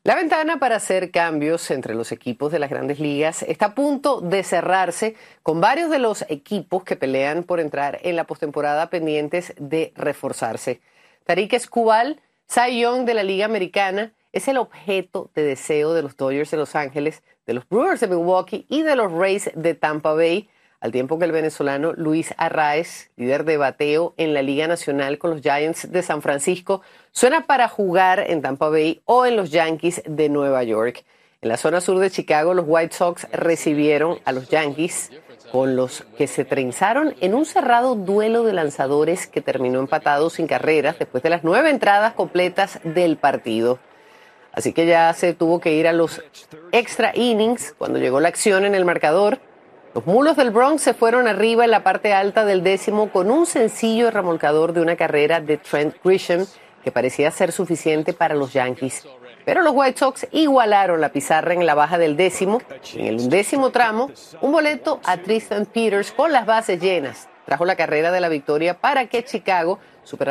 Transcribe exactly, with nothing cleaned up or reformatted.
La ventana para hacer cambios entre los equipos de las grandes ligas está a punto de cerrarse, con varios de los equipos que pelean por entrar en la postemporada pendientes de reforzarse. Tarik Skubal, Cy Young de la Liga Americana, es el objeto de deseo de los Dodgers de Los Ángeles, de los Brewers de Milwaukee y de los Rays de Tampa Bay, al tiempo que el venezolano Luis Arraez, líder de bateo en la Liga Nacional con los Giants de San Francisco, suena para jugar en Tampa Bay o en los Yankees de Nueva York. En la zona sur de Chicago, los White Sox recibieron a los Yankees, con los que se trenzaron en un cerrado duelo de lanzadores que terminó empatado sin carreras después de las nueve entradas completas del partido. Así que ya se tuvo que ir a los extra innings cuando llegó la acción en el marcador. Los Mulos del Bronx se fueron arriba en la parte alta del décimo con un sencillo remolcador de una carrera de Trent Grisham que parecía ser suficiente para los Yankees. Pero los White Sox igualaron la pizarra en la baja del décimo. En el undécimo tramo, un boleto a Tristan Peters con las bases llenas trajo la carrera de la victoria para que Chicago superara